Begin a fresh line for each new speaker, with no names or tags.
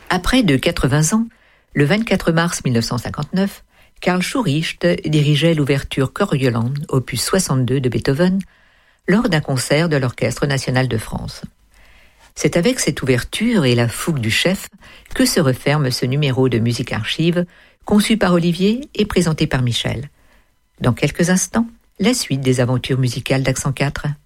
À près de 80 ans, le 24 mars 1959, Karl Schuricht dirigeait l'ouverture Coriolan, opus 62 de Beethoven, lors d'un concert de l'Orchestre national de France. C'est avec cette ouverture et la fougue du chef que se referme ce numéro de Musique Archive, conçu par Olivier et présenté par Michel. Dans quelques instants, la suite des aventures musicales d'Accent 4.